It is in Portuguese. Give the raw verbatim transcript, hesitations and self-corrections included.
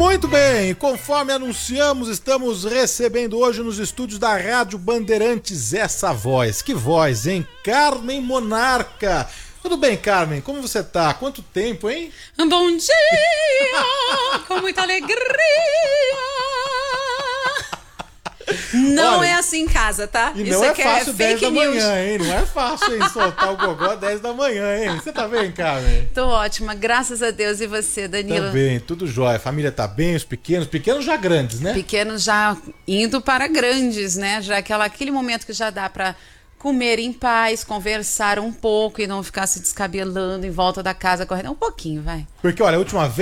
Muito bem, conforme anunciamos, estamos recebendo hoje nos estúdios da Rádio Bandeirantes essa voz. Que voz, hein? Carmen Monarca. Tudo bem, Carmen? Como você tá? Quanto tempo, hein? Bom dia! Com muita alegria! Não Olha, é assim em casa, tá? E não Isso é fácil é dez da manhã, hein? Não é fácil, hein? Soltar o gogó dez da manhã, hein? Você tá bem, Carmen? Tô ótima, graças a Deus. E você, Danilo? Tá bem, tudo jóia. A família tá bem, os pequenos, pequenos já grandes, né? Pequenos já indo para grandes, né? Já aquela, aquele momento que já dá pra comer em paz, conversar um pouco e não ficar se descabelando em volta da casa correndo. Um pouquinho, vai. Porque, olha, a última vez